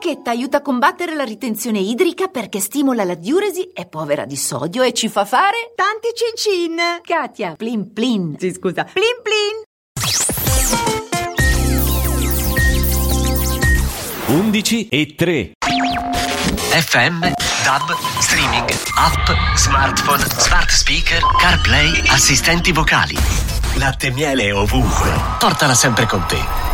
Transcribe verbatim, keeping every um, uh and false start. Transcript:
bacchetta aiuta a combattere la ritenzione idrica perché stimola la diuresi, è povera di sodio e ci fa fare tanti cin cin. Katia, plin plin. Sì, scusa, plin plin. undici e tre. F M, D A B, streaming, app, smartphone, smart speaker, CarPlay, assistenti vocali. Latte e miele ovunque. Portala sempre con te.